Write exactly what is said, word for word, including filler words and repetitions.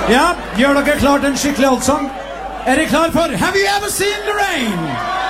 Ja, gjør dere klart en skikkelig allsang? Er dere klar for Have You Ever Seen the Rain?